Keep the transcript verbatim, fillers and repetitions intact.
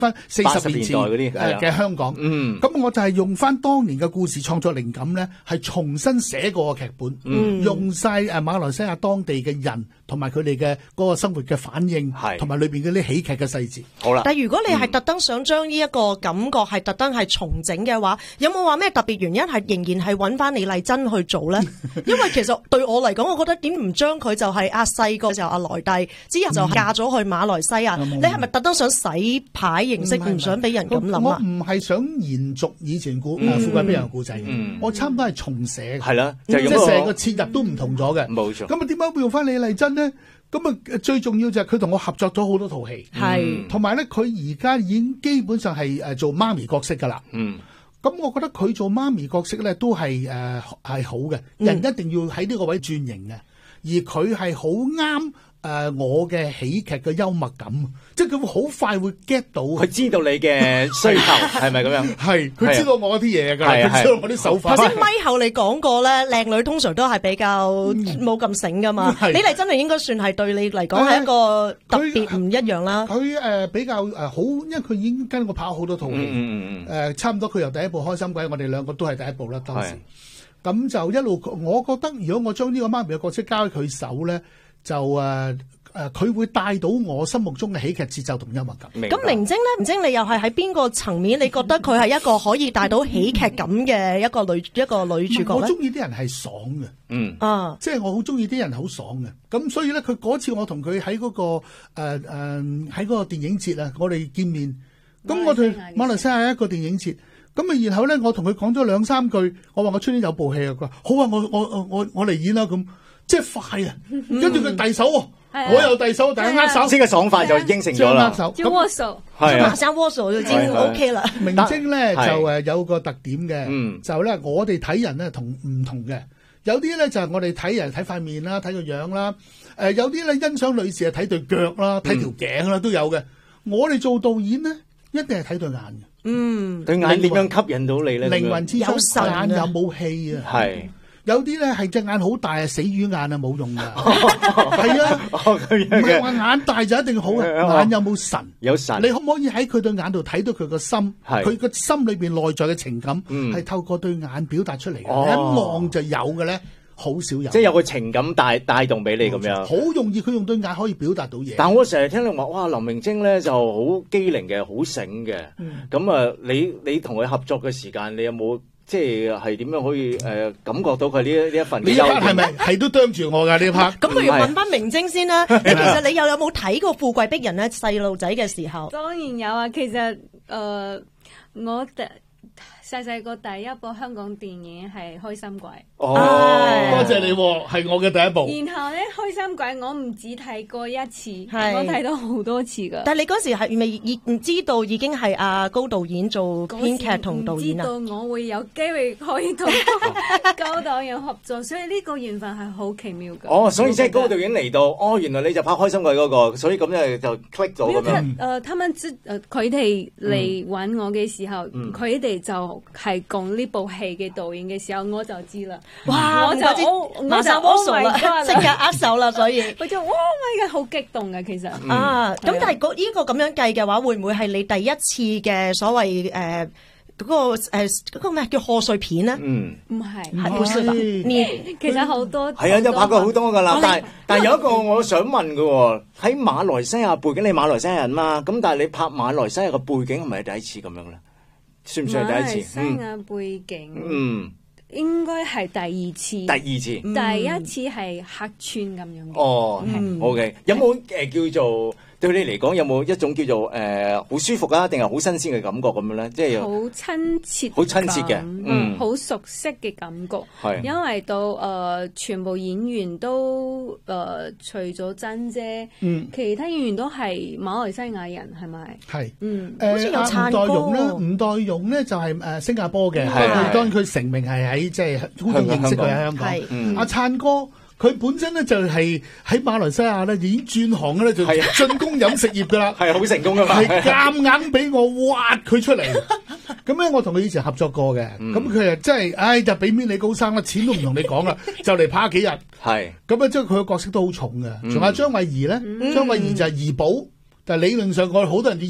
翻四十年前誒嘅香港。 嗯， 咁我就係用翻當年嘅故事創作靈感咧，係重新寫過個劇本， 嗯、 用晒誒馬來西亞當地嘅人同埋佢哋嘅嗰個生活嘅反應，同埋裏邊嗰啲喜劇嘅細節。 好啦， 但係如果你係特登想將呢一個感覺係特登係重整嘅話，有冇話咩特別原因係仍然係揾翻李麗珍去做咧？因為其實對我嚟講，我覺得點唔將佢就係阿細個就阿萊蒂之後就嫁咗去馬來西亞，嗯、你係咪特登想洗牌形式，唔想俾人咁諗啊？ 我唔係想延續以前古誒富貴逼人嘅故仔， 嗯、 我差唔多係重寫， 係啦， 即係成個切入都唔同咗嘅。 冇錯。 咁啊，點解會用翻李麗珍呢？咁啊，最重要就係佢同我合作咗好多套戲， 係同埋咧，佢而家已經基本上係誒做媽咪角色噶啦。 嗯， 咁我覺得佢做媽咪角色咧都係誒係好嘅，人一定要喺呢個位轉型嘅，而佢係好啱。誒、呃，我嘅喜劇嘅幽默感，即係佢會好快會 get 到， 佢知道你嘅需求係咪咁樣？ 係，佢知道我啲嘢㗎，佢知道我啲手法。 頭先咪後你講過咧，靚女通常都係比較冇咁醒㗎嘛。李麗珍係應該算係對你嚟講係一個特別唔一樣啦。 佢誒、呃、比較誒好，因為佢已經跟我拍好多套戲，誒、 嗯呃、差唔多佢由第一部《開心鬼》，我哋兩個都係第一部啦。當時咁就一路，我覺得如果我將呢個媽咪嘅角色交喺佢手咧。就誒誒，佢、呃、會帶到我心目中嘅喜劇節奏同幽默感。 咁明晶咧，明晶你又係喺邊個層面？你覺得佢係一個可以帶到喜劇感嘅一個女一個女主角咧？ 我中意啲人係爽嘅， 嗯啊， 即係我好中意啲人好爽嘅。咁所以咧，佢嗰次我同佢喺嗰個誒誒喺嗰個電影節啊，我哋見面。咁我哋馬來西亞一個電影節。咁啊，然後咧，我同佢講咗兩三句，我話我出年有部戲啊，佢話好啊，我我我我嚟演啦咁。即係快啊！跟住佢遞手喎，我又遞手，大家握手， 先嘅爽快就應承咗啦。 握手， 就握手， 馬上握手就已經 OK 啦。 明晶咧就誒有個特點嘅，就咧我哋睇人咧同唔同嘅，有啲咧就係我哋睇人睇塊面啦，睇個樣啦，誒有啲咧欣賞女士係睇對腳啦，睇條頸啦都有嘅。我哋做導演咧，一定係睇對眼嘅。 嗯， 對眼點樣吸引到你咧？ 靈魂之中， 有神眼有冇氣啊？ 係。 有啲咧係隻眼好大啊，死魚眼啊冇用噶，係啊，唔係話眼大就一定好啊，眼有冇神？ 有神， 你可唔可以喺佢對眼度睇到佢個心？佢個心裏邊內在嘅情感係、嗯、透過對眼表達出嚟嘅，哦、你一望就有嘅咧，好少有。 即係有個情感帶帶動俾你咁樣， 好容易佢用對眼可以表達到嘢。 但我成日聽你話，哇，林明晶咧就好機靈嘅，好醒嘅。咁啊、嗯，你你同佢合作嘅時間，你有冇？即係係點樣可以誒、呃、感覺到佢呢呢一份？呢一 part 係咪係都啄住我㗎呢一 part？ 咁不如問翻明晶先啦。你其實你又有冇睇過《富貴逼人》咧？細路仔嘅時候， 當然有啊。其實誒、呃，我第細細個第一部香港電影係《開心鬼》。 哦， 多謝你，係我嘅第一部。 然後咧，《開心鬼》我唔止睇過一次，我睇到好多次噶。 但係你嗰時係未已唔知道已經係阿高導演做編劇同導演啊？ 知道我會有機會可以同高導演合作，所以呢個緣分係好奇妙噶。 哦，所以即係高導演嚟到，哦，原來你就拍《開心鬼》嗰個，所以咁樣就 click 咗咁樣。 誒，他們知誒，佢哋嚟揾我嘅時候，佢哋就係講呢部戲嘅導演嘅時候，我就知啦。 哇！ 我就馬上握手啦，即刻握手啦，所以我就哇咪嘅好激動嘅其實啊！咁但係嗰呢個咁樣計嘅話，會唔會係你第一次嘅所謂誒嗰個誒嗰個咩叫賀歲片咧？ 嗯， 唔係， 係唔係吧？ 其實好多係啊，有拍過好多噶啦，但係但係有一個我想問嘅喎，喺馬來西亞背景，你馬來西亞人嘛？咁但係你拍馬來西亞嘅背景係咪第一次咁樣咧？算唔算係第一次？ 馬來西亞背景嗯。 應該係第二次， 第二次， 嗯、第一次係客串咁樣嘅。 哦、嗯、，OK，有冇誒、呃、叫做對你嚟講有冇一種叫做誒好、呃、舒服啊，定係好新鮮嘅感覺咁樣咧？即係好親切， 好親切嘅，嗯， 好熟悉嘅感覺。 係， 因為到誒、呃、全部演員都誒、呃、除咗珍姐，嗯，其他演員都係馬來西亞人，係咪？係，嗯， 誒、呃，阿吳岱融咧，吳岱融咧就係、是、誒、呃、新加坡嘅，係，當然佢成名係喺即係好多認識佢喺香港。係，嗯，阿燦哥。佢本身咧就係喺馬來西亞咧已經轉行咧就進攻飲食業噶啦， 係好成功噶嘛， 係夾硬俾我挖佢出嚟。咁咧我同佢以前合作過嘅，咁佢又真係，唉就俾面你高生啦，錢都唔同你講啦，就嚟拍幾日。係咁啊，即係佢個角色都好重嘅。仲有張慧儀咧，張慧儀就係怡寶，但係理論上我哋好多人。